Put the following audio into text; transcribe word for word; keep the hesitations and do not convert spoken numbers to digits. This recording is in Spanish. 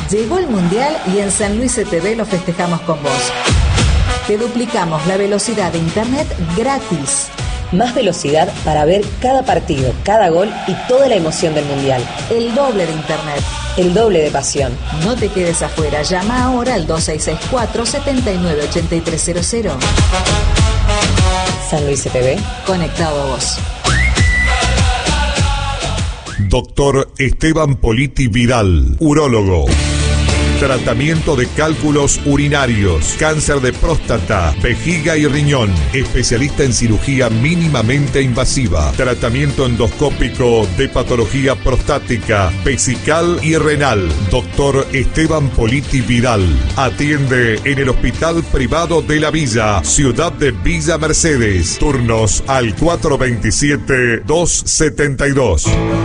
Llegó el Mundial y en San Luis C T V lo festejamos con vos. Te duplicamos la velocidad de internet gratis. Más velocidad para ver cada partido, cada gol y toda la emoción del Mundial. El doble de internet. El doble de pasión. No te quedes afuera. Llama ahora al dos seis seis cuatro, siete nueve ocho tres cero cero. San Luis C T V. Conectado a vos. Doctor Esteban Politi Vidal, urólogo. Tratamiento de cálculos urinarios, cáncer de próstata, vejiga y riñón. Especialista en cirugía mínimamente invasiva. Tratamiento endoscópico de patología prostática, vesical y renal. Doctor Esteban Politi Vidal. Atiende en el Hospital Privado de la Villa, Ciudad de Villa Mercedes. Turnos al cuatro dos siete, dos siete dos.